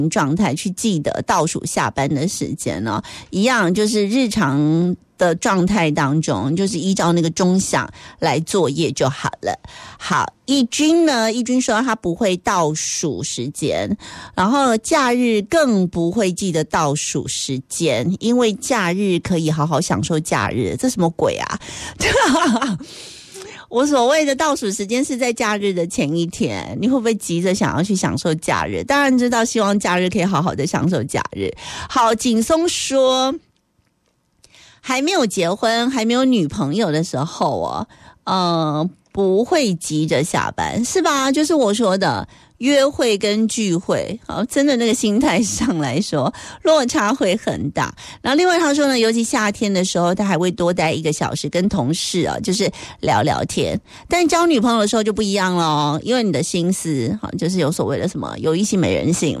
状态去记得倒数下班的时间呢，一样就是日常的状态当中，就是依照那个钟响来作业就好了。好，义军说他不会倒数时间，然后假日更不会记得倒数时间，因为假日可以好好享受假日。这什么鬼啊？我所谓的倒数时间是在假日的前一天，你会不会急着想要去享受假日？当然知道，希望假日可以好好的享受假日。好，景松说还没有结婚还没有女朋友的时候不会急着下班，是吧？就是我说的约会跟聚会，真的那个心态上来说落差会很大。然后另外他说呢，尤其夏天的时候他还会多待1个小时跟同事就是聊聊天。但交女朋友的时候就不一样了，因为你的心思就是有所谓的什么有异性没人性，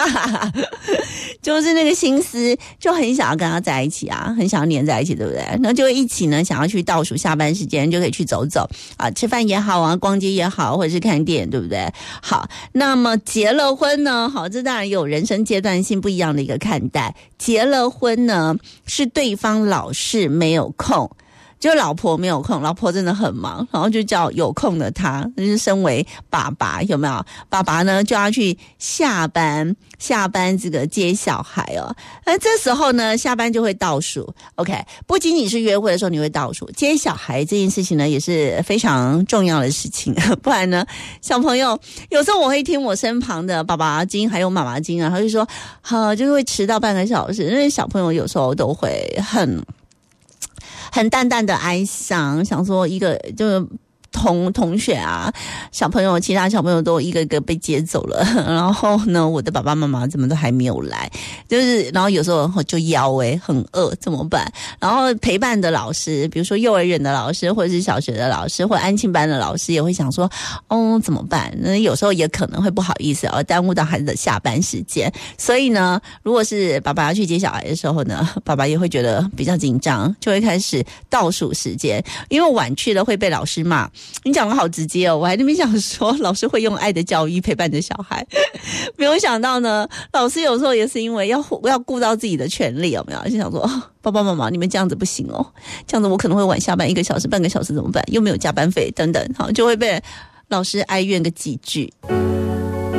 就是那个心思就很想要跟他在一起啊，很想要黏在一起，对不对？然后就会一起呢想要去倒数下班时间，就可以去走走吃饭也好啊，逛街也好，或者是看电影，对不对？好，那么结了婚呢，好，这当然有人生阶段性不一样的一个看待。结了婚呢，是对方老是没有空，就老婆没有空，老婆真的很忙，然后就叫有空的他，就是身为爸爸，有没有？爸爸呢就要去下班这个接小孩那这时候呢下班就会倒数。 OK， 不仅仅是约会的时候你会倒数，接小孩这件事情呢也是非常重要的事情。不然呢小朋友有时候我会听我身旁的爸爸经还有妈妈经他就说就是会迟到半个小时，因为小朋友有时候都会很淡淡的哀伤，想说一个就是同学小朋友，其他小朋友都一个个被接走了，然后呢我的爸爸妈妈怎么都还没有来，就是然后有时候就很饿怎么办？然后陪伴的老师，比如说幼儿园的老师或者是小学的老师或安亲班的老师也会想说怎么办？那有时候也可能会不好意思耽误到孩子的下班时间。所以呢如果是爸爸要去接小孩的时候呢，爸爸也会觉得比较紧张，就会开始倒数时间，因为晚去了会被老师骂。你讲的好直接我还在那边想说老师会用爱的教育陪伴着小孩，没有想到呢老师有时候也是因为要顾到自己的权利，有没有？就想说爸爸妈妈你们这样子不行这样子我可能会晚下班1个小时半个小时怎么办？又没有加班费等等，好，就会被老师哀怨个几句。